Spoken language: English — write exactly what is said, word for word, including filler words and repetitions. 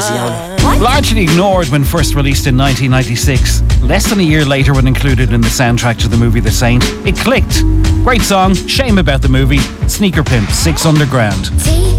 Largely ignored when first released in nineteen ninety-six, less than a year later when included in the soundtrack to the movie The Saint, it clicked. Great song, shame about the movie, Sneaker Pimp, Six Underground.